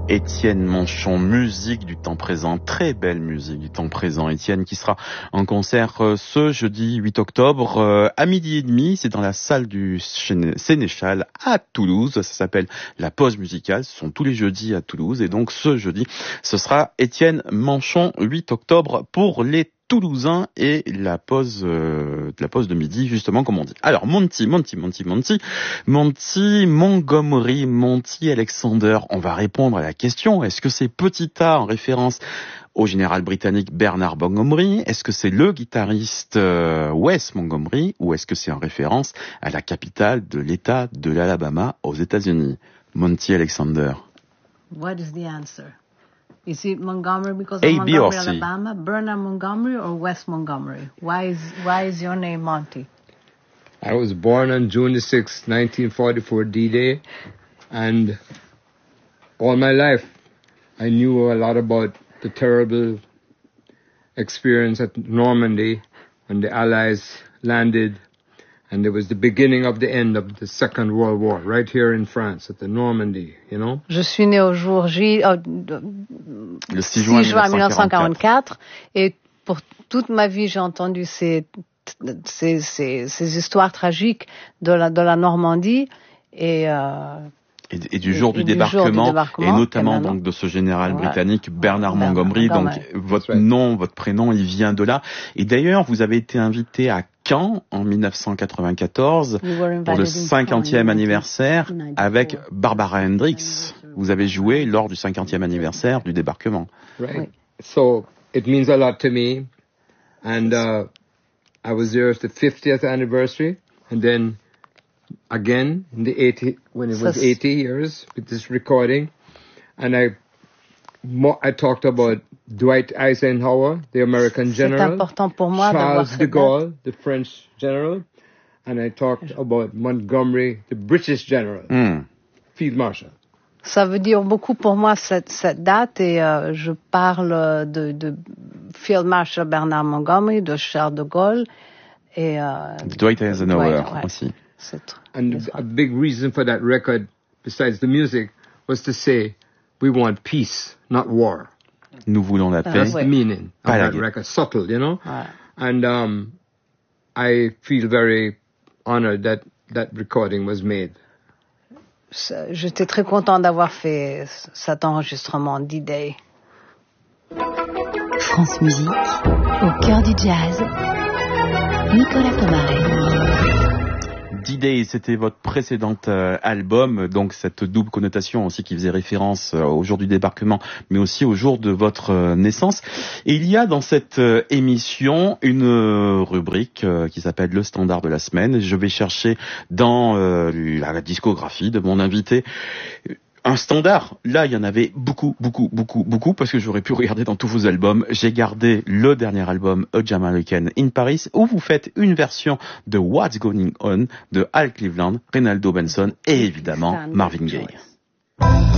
Étienne Manchon, musique du temps présent, très belle musique du temps présent. Étienne qui sera en concert ce jeudi 8 octobre à 12h30. C'est dans la salle du Sénéchal à Toulouse. Ça s'appelle La Pause Musicale. Ce sont tous les jeudis à Toulouse. Et donc ce jeudi, ce sera Étienne Manchon, 8 octobre pour les Toulousain et la pause de midi, justement, comme on dit. Alors, Monty Montgomery, Monty Alexander, on va répondre à la question, est-ce que c'est Petit A en référence au général britannique Bernard Montgomery? Est-ce que c'est le guitariste Wes Montgomery? Ou est-ce que c'est en référence à la capitale de l'État de l'Alabama aux États-Unis? Monty Alexander. What is the answer? Is it Montgomery because of A, B, Montgomery, or C? Alabama, Bernard Montgomery, or West Montgomery? Why is your name Monty? I was born on June the 6th, 1944, D-Day, and all my life I knew a lot about the terrible experience at Normandy when the Allies landed, and it was the beginning of the end of the Second World War, right here in France, at the Normandy, you know? Je suis né au jour J, le 6 juin 1944, et pour toute ma vie, j'ai entendu ces histoires tragiques de la Normandie, et du jour du débarquement, et notamment donc de ce général britannique Bernard Montgomery. Donc votre nom, votre prénom, il vient de là. Et d'ailleurs, vous avez été invité à Caen en 1994 pour le 50e anniversaire avec Barbara Hendricks. Vous avez joué lors du 50e anniversaire du débarquement. Right. So it means a lot to me, and I was there at the 50th anniversary, and then again in the 80 years with this recording, and I talked about Dwight Eisenhower, the American general, Charles de Gaulle, the French general, and I talked about Montgomery, the British general, Field Marshal. Ça veut dire beaucoup pour moi cette date, et je parle de Field Marshal Bernard Montgomery, de Charles de Gaulle, et Dwight Eisenhower aussi. And a big reason for that record, besides the music, was to say, we want peace, not war. Nous voulons la paix. That's the meaning of that record. Subtle, you know? And I feel very honored that recording was made. J'étais très content d'avoir fait cet enregistrement D-Day. France Musique, au cœur du jazz, Nicolas Pomaré. D-Day, c'était votre précédent album, donc cette double connotation aussi qui faisait référence au jour du débarquement, mais aussi au jour de votre naissance. Et il y a dans cette émission une rubrique qui s'appelle Le Standard de la semaine. Je vais chercher dans la discographie de mon invité un standard. Là, il y en avait beaucoup, parce que j'aurais pu regarder dans tous vos albums. J'ai gardé le dernier album, A Jamaican in Paris, où vous faites une version de What's Going On de Al Cleveland, Reynaldo Benson et évidemment Marvin Gaye.